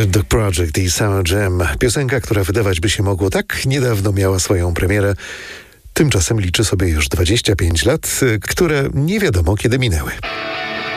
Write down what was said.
The Project i Summer Jam. Piosenka, która wydawać by się mogło tak niedawno miała swoją premierę. Tymczasem liczy sobie już 25 lat, które nie wiadomo kiedy minęły.